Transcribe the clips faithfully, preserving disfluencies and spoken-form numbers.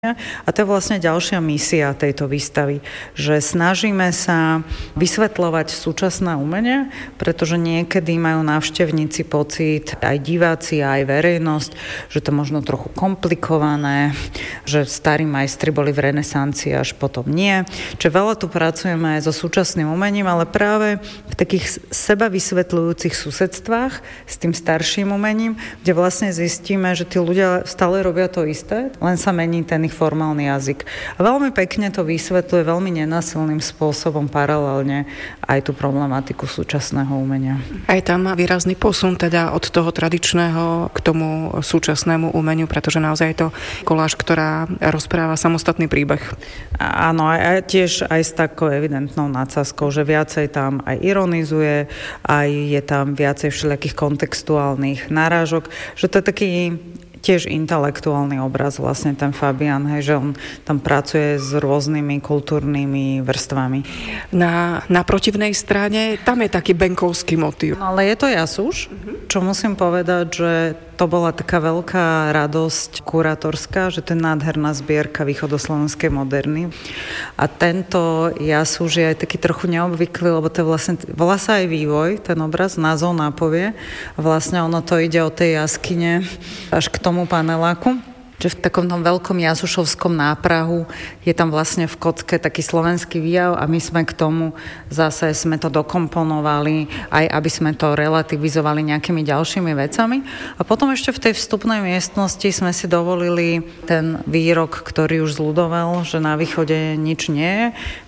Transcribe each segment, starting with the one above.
A to je vlastne ďalšia misia tejto výstavy, že snažíme sa vysvetľovať súčasné umenie, pretože niekedy majú návštevníci pocit, aj diváci, aj verejnosť, že to možno trochu komplikované, že starí majstri boli v renesancii, až potom nie. Čiže veľa tu pracujeme aj so súčasným umením, ale práve v takých seba vysvetľujúcich susedstvách s tým starším umením, kde vlastne zistíme, že tí ľudia stále robia to isté, len sa mení ten formálny jazyk. A veľmi pekne to vysvetľuje veľmi nenásilným spôsobom paralelne aj tú problematiku súčasného umenia. Aj tam má výrazný posun teda od toho tradičného k tomu súčasnému umeniu, pretože naozaj je to koláž, ktorá rozpráva samostatný príbeh. A, áno, aj, tiež aj s takou evidentnou nadsázkou, že viacej tam aj ironizuje, aj je tam viacej všelijakých kontextuálnych narážok, že to je taký tiež intelektuálny obraz, vlastne ten Fabián, hej, že on tam pracuje s rôznymi kultúrnymi vrstvami. Na, na protivnej strane, tam je taký benkovský motív. No, ale je to Jasúš, čo musím povedať, že to bola taká veľká radosť kurátorská, že to je nádherná zbierka východoslovenskej moderny. A tento Jasúž je aj taký trochu neobvyklý, lebo to je vlastne, volá sa aj Vývoj, ten obraz, názov nápovie. A vlastne ono to ide od tej jaskyne až k tomu paneláku, že v takom tom veľkom jasušovskom náprahu je tam vlastne v kocke taký slovenský výjav a my sme k tomu zase sme to dokomponovali, aj aby sme to relativizovali nejakými ďalšími vecami. A potom ešte v tej vstupnej miestnosti sme si dovolili ten výrok, ktorý už zľudoval, že na východe nič nie je.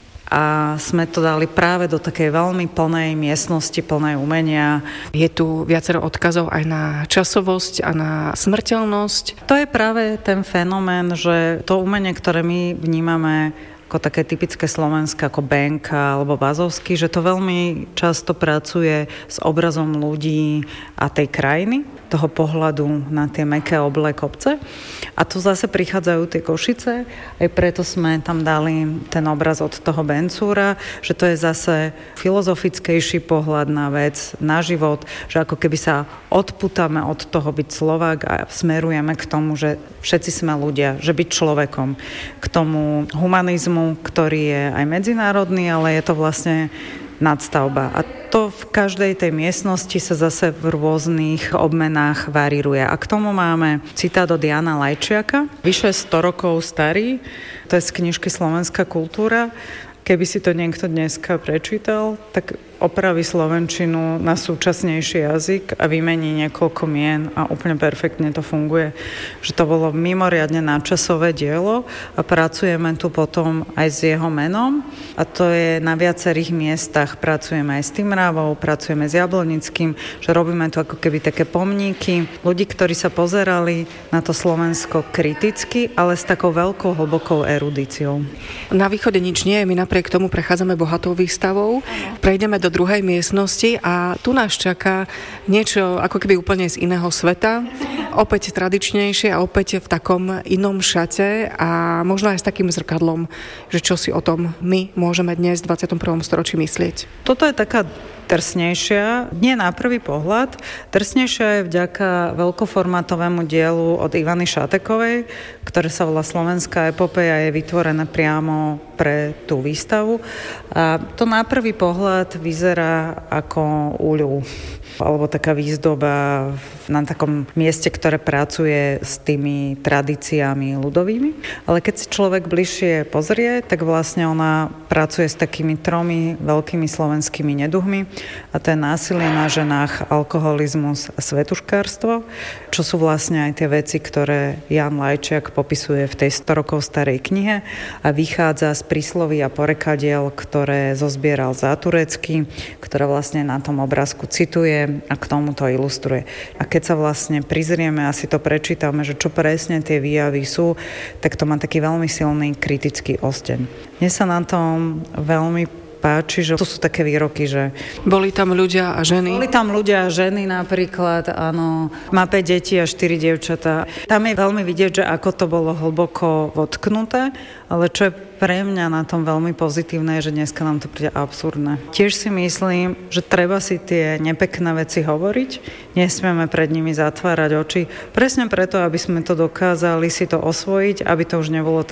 A sme to dali práve do takej veľmi plnej miestnosti, plnej umenia. Je tu viacero odkazov aj na časovosť a na smrteľnosť. To je práve ten fenomén, že to umenie, ktoré my vnímame ako také typické slovenské, ako Benka alebo Vazovský, že to veľmi často pracuje s obrazom ľudí a tej krajiny, toho pohľadu na tie mäkké oblé kopce. A tu zase prichádzajú tie Košice, aj preto sme tam dali ten obraz od toho Bencúra, že to je zase filozofickejší pohľad na vec, na život, že ako keby sa odputáme od toho byť Slovák a smerujeme k tomu, že všetci sme ľudia, že byť človekom, k tomu humanizmu, ktorý je aj medzinárodný, ale je to vlastne nadstavba. A to v každej tej miestnosti sa zase v rôznych obmenách varíruje. A k tomu máme citát od Jana Lajčiaka, vyše sto rokov starý, to je z knižky Slovenská kultúra. Keby si to niekto dneska prečítal, tak opraví slovenčinu na súčasnejší jazyk a vymení niekoľko mien a úplne perfektne to funguje. Že to bolo mimoriadne nadčasové dielo a pracujeme tu potom aj s jeho menom a to je na viacerých miestach. Pracujeme aj s Timravou, pracujeme s Jablonickým, že robíme tu ako keby také pomníky ľudí, ktorí sa pozerali na to Slovensko kriticky, ale s takou veľkou hlbokou erudíciou. Na východe nič nie je, my napriek tomu prechádzame bohatou výstavou. Prejdeme do druhej miestnosti a tu nás čaká niečo ako keby úplne z iného sveta. Opäť tradičnejšie a opäť v takom inom šate a možno aj s takým zrkadlom, že čo si o tom my môžeme dnes v dvadsiatom prvom storočí myslieť. Toto je taká drsnejšia, nie na prvý pohľad, drsnejšia je vďaka veľkoformátovému dielu od Ivany Šatekovej, ktoré sa volá Slovenská epopeja, je vytvorené priamo pre tú výstavu. A to na prvý pohľad vyzerá ako úľu, alebo taká výzdoba na takom mieste, ktoré pracuje s tými tradíciami ľudovými. Ale keď si človek bližšie pozrie, tak vlastne ona pracuje s takými tromi veľkými slovenskými neduhmi a to je násilie na ženách, alkoholizmus a svetuškárstvo, čo sú vlastne aj tie veci, ktoré Jan Lajčiak popisuje v tej sto rokov starej knihe a vychádza z prísloví a porekadiel, ktoré zozbieral Záturecký, ktoré vlastne na tom obrázku cituje a k tomu to ilustruje. A keď sa vlastne prizrieme a si to prečítame, že čo presne tie výjavy sú, tak to má taký veľmi silný kritický osteň. Mne sa na tom veľmi páči, že to sú také výroky, že... Boli tam ľudia a ženy? Boli tam ľudia a ženy napríklad, áno. Má päť detí a štyri dievčatá. Tam je veľmi vidieť, že ako to bolo hlboko votknuté, ale čo je pre mňa na tom veľmi pozitívne je, že dneska nám to príde absurdné. Tiež si myslím, že treba si tie nepekné veci hovoriť, nesmieme pred nimi zatvárať oči, presne preto, aby sme to dokázali si to osvojiť, aby to už nebolo